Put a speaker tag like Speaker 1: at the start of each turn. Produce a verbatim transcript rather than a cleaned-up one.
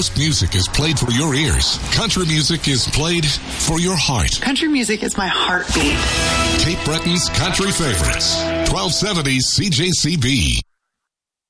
Speaker 1: most music is played for your ears, country music is played for your heart.
Speaker 2: Country music is my heartbeat.
Speaker 1: Cape Breton's Country Favorites, twelve seventy C J C B.